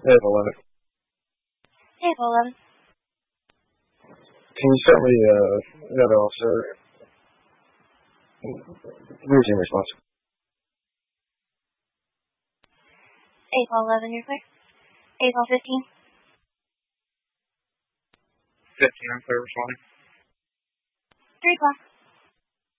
April 11th. April 11th. Can you start me another officer? Routine response. April 11, you're clear. April 15. 15, I'm clear responding. 3 o'clock.